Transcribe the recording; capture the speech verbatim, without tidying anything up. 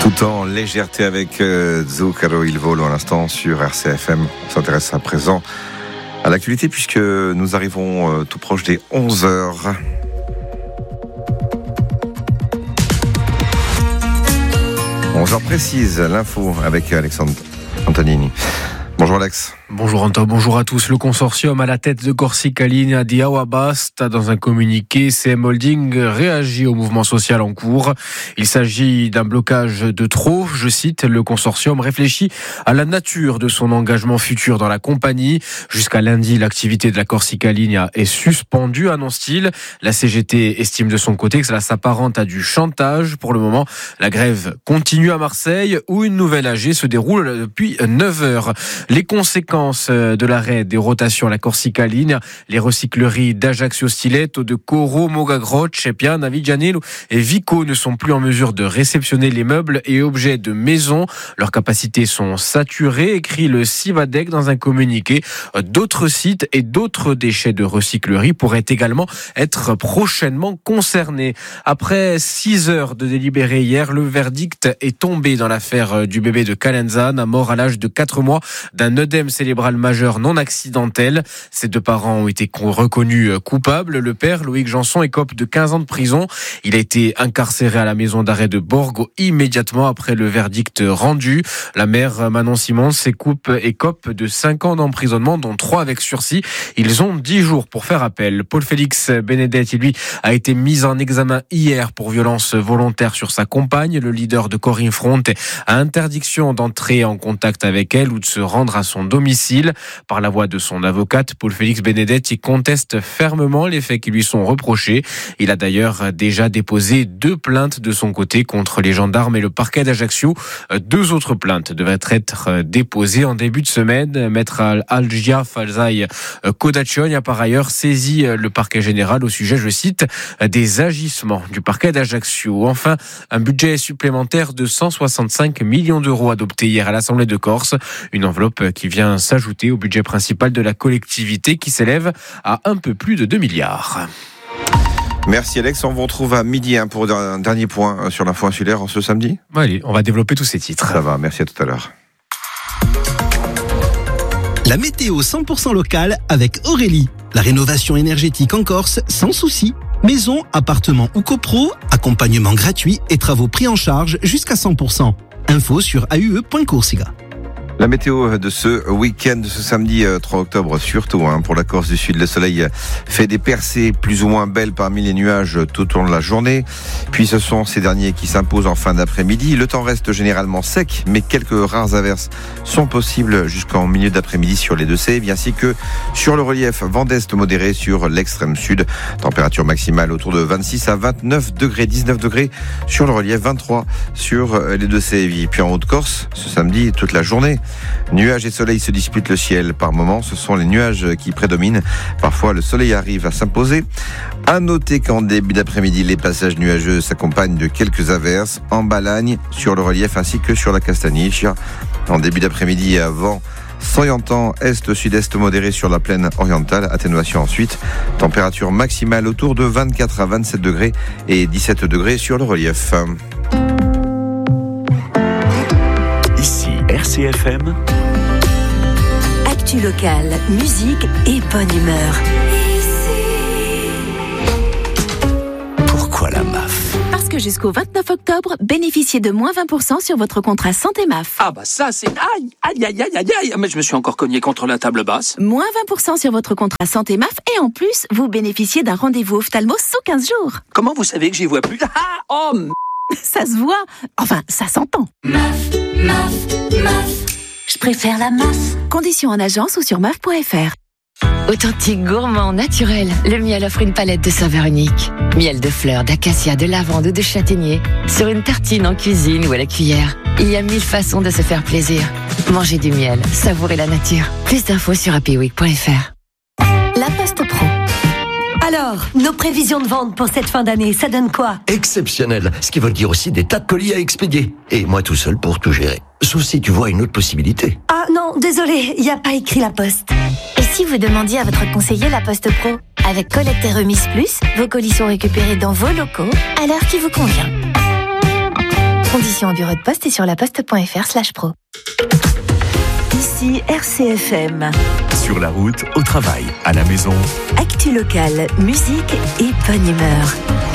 Tout en légèreté avec euh, Zucchero il vole à l'instant sur R C F M. On s'intéresse à présent à l'actualité puisque nous arrivons euh, tout proche des onze heures. onze heures précises, l'info avec Alexandre Antonini. Bonjour Alex. Bonjour Anto, bonjour à tous. Le consortium à la tête de Corsica Linea a dit à basta dans un communiqué. C M Holding réagit au mouvement social en cours. Il s'agit d'un blocage de trop. Je cite, le consortium réfléchit à la nature de son engagement futur dans la compagnie. Jusqu'à lundi, l'activité de la Corsica Linea est suspendue, annonce-t-il. La C G T estime de son côté que cela s'apparente à du chantage. Pour le moment, la grève continue à Marseille où une nouvelle A G se déroule depuis neuf heures. Les conséquences de l'arrêt des rotations à la Corsica Linea, les recycleries d'Ajaccio Stiletto, de Coro, Mogagroce, Piana, Vigianello et Vico ne sont plus en mesure de réceptionner les meubles et objets de maison. Leurs capacités sont saturées, écrit le Civadec dans un communiqué. D'autres sites et d'autres déchets de recyclerie pourraient également être prochainement concernés. Après six heures de délibéré hier, le verdict est tombé dans l'affaire du bébé de Calenzane, mort à l'âge de quatre mois d'un œdème cérébral majeur non accidentel. Ses deux parents ont été reconnus coupables. Le père, Loïc Janson, écope de quinze ans de prison. Il a été incarcéré à la maison d'arrêt de Borgo immédiatement après le verdict rendu. La mère, Manon Simon, s'écope écope de cinq ans d'emprisonnement, dont trois avec sursis. Ils ont dix jours pour faire appel. Paul-Félix Benedetti, lui, a été mis en examen hier pour violence volontaire sur sa compagne. Le leader de Corinne Fronte a interdiction d'entrer en contact avec elle ou de se rendre à son domicile. Par la voix de son avocate, Paul-Félix Benedetti conteste fermement les faits qui lui sont reprochés. Il a d'ailleurs déjà déposé deux plaintes de son côté contre les gendarmes et le parquet d'Ajaccio. Deux autres plaintes devraient être déposées en début de semaine. Maître Algia Falzai Kodachon a par ailleurs saisi le parquet général au sujet, je cite, des agissements du parquet d'Ajaccio. Enfin, un budget supplémentaire de cent soixante-cinq millions d'euros adopté hier à l'Assemblée de Corse. Une enveloppe qui vient s'ajouter au budget principal de la collectivité qui s'élève à un peu plus de deux milliards. Merci Alex, on vous retrouve à midi hein, pour un dernier point sur l'info insulaire ce samedi. Allez, on va développer tous ces titres. Ça va, merci, à tout à l'heure. La météo cent pour cent locale avec Aurélie. La rénovation énergétique en Corse sans souci. Maison, appartement ou copro, accompagnement gratuit et travaux pris en charge jusqu'à cent pour cent. Info sur a u e point corsica. La météo de ce week-end, de ce samedi trois octobre, surtout hein, pour la Corse du Sud. Le soleil fait des percées plus ou moins belles parmi les nuages tout au long de la journée. Puis ce sont ces derniers qui s'imposent en fin d'après-midi. Le temps reste généralement sec, mais quelques rares averses sont possibles jusqu'en milieu d'après-midi sur les deux sèves, ainsi que sur le relief vent d'est modéré sur l'extrême sud. Température maximale autour de vingt-six à vingt-neuf degrés, dix-neuf degrés sur le relief, vingt-trois sur les deux sèves. Puis en Haute-Corse, ce samedi, toute la journée, nuages et soleil se disputent le ciel. Par moments, ce sont les nuages qui prédominent. Parfois, le soleil arrive à s'imposer. À noter qu'en début d'après-midi, les passages nuageux s'accompagnent de quelques averses en Balagne, sur le relief ainsi que sur la Castaniche. En début d'après-midi, vent s'orientant est-sud-est modéré sur la plaine orientale. Atténuation ensuite. Température maximale autour de vingt-quatre à vingt-sept degrés et dix-sept degrés sur le relief. R C F M. Actu locale, musique et bonne humeur. Pourquoi la M A F ? Parce que jusqu'au vingt-neuf octobre, bénéficiez de moins vingt pour cent sur votre contrat santé M A F. Ah bah ça c'est... Aïe, aïe, aïe, aïe, aïe, aïe. Mais je me suis encore cogné contre la table basse. Moins vingt pour cent sur votre contrat santé M A F et en plus, vous bénéficiez d'un rendez-vous ophtalmo sous quinze jours. Comment vous savez que j'y vois plus ? Ah, oh m... Ça se voit. Enfin, ça s'entend. M A F, M A F, M A F. Je préfère la M A F. Conditions en agence ou sur M A F point F R. Authentique, gourmand, naturel, le miel offre une palette de saveurs uniques. Miel de fleurs, d'acacia, de lavande ou de châtaignier. Sur une tartine, en cuisine ou à la cuillère. Il y a mille façons de se faire plaisir. Mangez du miel, savourez la nature. Plus d'infos sur happy week point F R. La Poste Pro. Alors, nos prévisions de vente pour cette fin d'année, ça donne quoi ? Exceptionnel, ce qui veut dire aussi des tas de colis à expédier. Et moi tout seul pour tout gérer. Sauf si tu vois une autre possibilité. Ah non, désolé, il n'y a pas écrit La Poste. Et si vous demandiez à votre conseiller La Poste Pro ? Avec collecte et remise plus, vos colis sont récupérés dans vos locaux à l'heure qui vous convient. Conditions Conditions en bureau de poste et sur laposte.fr slash pro. Ici R C F M. Sur la route, au travail, à la maison. Actu locale, musique et bonne humeur.